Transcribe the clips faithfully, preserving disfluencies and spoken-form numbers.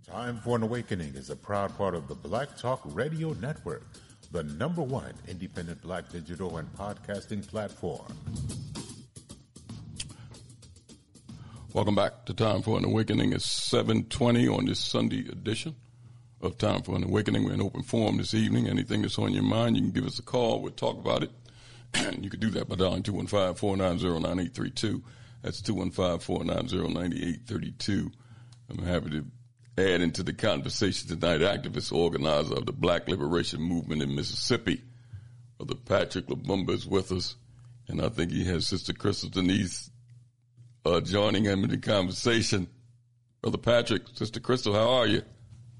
Time for an Awakening is a proud part of the Black Talk Radio Network, the number one independent black digital and podcasting platform. Welcome back to Time for an Awakening. It's seven twenty on this Sunday edition of Time for an Awakening. We're in open forum this evening. Anything that's on your mind, you can give us a call. We'll talk about it. You can do that by dialing two one five, four nine zero, nine eight three two. That's two one five, four nine zero, nine eight three two. I'm happy to add into the conversation tonight, activist organizer of the Black Liberation Movement in Mississippi. Brother Patrick Lumumba is with us, and I think he has Sister Crystal Denise uh, joining him in the conversation. Brother Patrick, Sister Crystal, how are you?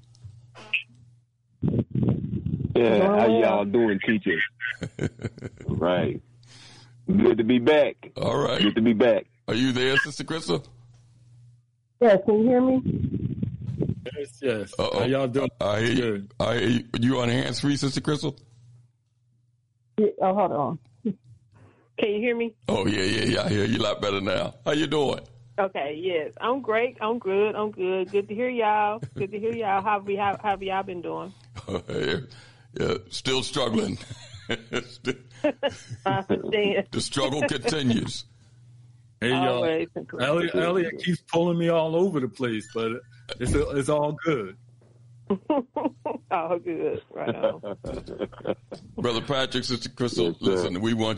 Yeah, how y'all doing, teachers? Right. Good to be back. All right. Good to be back. Are you there, Sister Crystal? Yes, can you hear me? Yes, yes. Uh-oh. How y'all doing? I hear you. Good. I hear you. You on hands free, Sister Crystal? Yeah, oh, hold on. Can you hear me? Oh, yeah, yeah, yeah. I hear you a lot better now. How you doing? Okay, yes. I'm great. I'm good. I'm good. Good to hear y'all. Good to hear y'all. How have, we, how, how have y'all been doing? yeah, yeah, still struggling. still, I understand. The struggle continues. Hey, y'all. Always. Elliot, Elliot keeps pulling me all over the place, but it's it's all good. All good. Right on. Brother Patrick, Sister Crystal, Yes, sir. listen, we want